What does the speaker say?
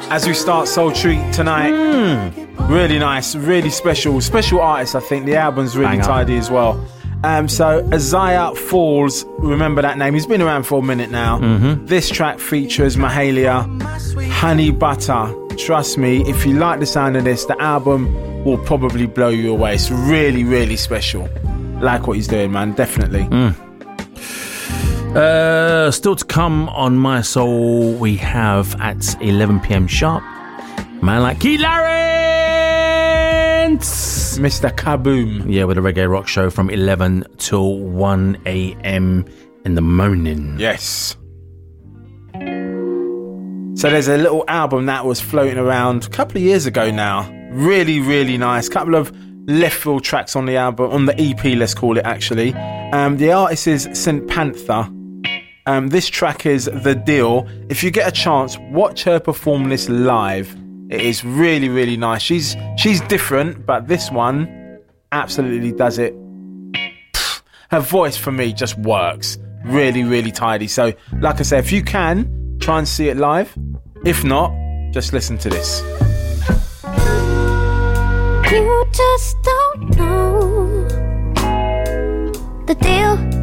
As we start Soul Treat tonight, really nice, really special artist. I think the album's really tidy as well. So Isaiah Falls, remember that name? He's been around for a minute now. This track features Mahalia, Honey Butter. Trust me, if you like the sound of this, the album will probably blow you away. It's really, really special. Like what he's doing, man, definitely. Still to come on My Soul, we have at 11 p.m. sharp, man like Keith Lawrence, Mr. Kaboom. Yeah, with a reggae rock show from 11 till 1 a.m. in the morning. Yes. So there's a little album that was floating around a couple of years ago now. Really, really nice. Couple of left field tracks on the album, on the EP, let's call it actually. The artist is St. Panther. This track is The Deal. If you get a chance, watch her perform this live. It is really, really nice. She's different, but this one absolutely does it. Her voice for me just works. Really, really tidy. So, like I said, if you can, try and see it live. If not, just listen to this. You just don't know the deal.